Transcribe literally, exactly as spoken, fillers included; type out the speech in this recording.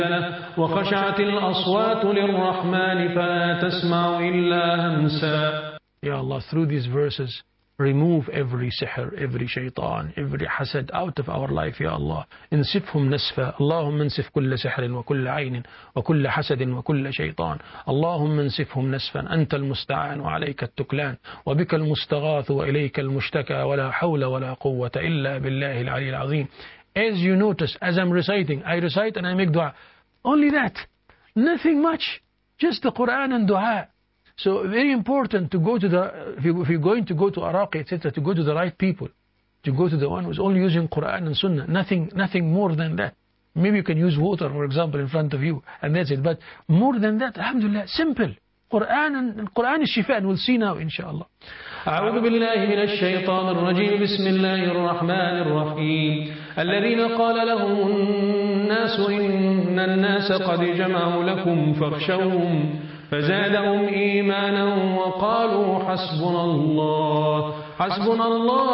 وخشعت الأصوات للرحمن فلا تسمع إلا همسا. Ya Allah, through these verses, remove every sihr, every shaitan, every hasad out of our life, Ya Allah. انسفهم نسفا. اللهم انسف كل سحر وكل عين وكل حسد وكل شيطان. اللهم انسفهم نسفا. أنت المستعان وعليك التكلان وبك المستغاث وإليك المشتكى ولا حول ولا قوة إلا بالله العلي العظيم. As you notice, as I'm reciting, I recite and I make dua. Only that. Nothing much. Just the Quran and dua. So very important to go to the, if, you, if you're going to go to Iraq, et cetera, to go to the right people, to go to the one who's only using Quran and Sunnah, nothing, nothing more than that. Maybe you can use water, for example, in front of you, and that's it. But more than that, alhamdulillah, simple. Quran and Quran is shifa, and we'll see now, inshallah. أعوذ بالله من الشيطان الرجيم. بسم الله الرحمن الرحيم. الذين قال لهم الناس إن الناس قد جمعوا لكم فاخشوهم فزادهم إيمانا وقالوا حسبنا الله حسبنا الله